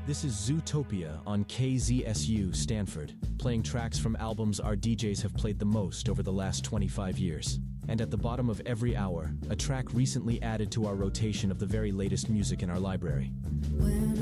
This is Zootopia on KZSU Stanford, playing tracks from albums our DJs have played the most over the last 25 years. And at the bottom of every hour, a track recently added to our rotation of the very latest music in our library. When